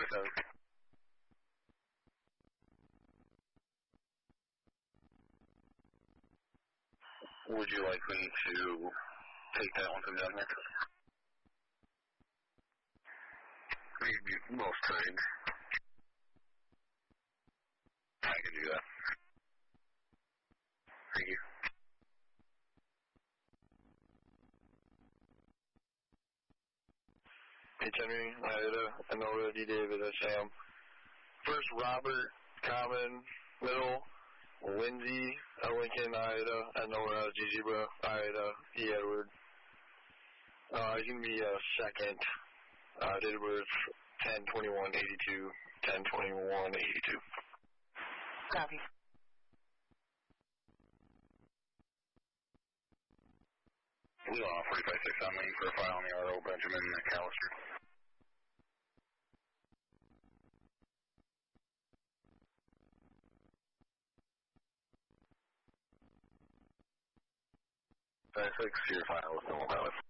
7. Would you like me to take that one from down here? Most times. I can do that. Thank you. Hey, Henry, Enola, D. David, Sam. First, Robert, Common, Middle, Lindsay, Lincoln, Ida, Enola, G. Zebra, Ida, E. Edward. He's going to be second. Date of birth 10/21/82, 10/21/82. Copy. Blue off 45-6 on lane for a file on the RO, Benjamin McAllister. Your file is no valid.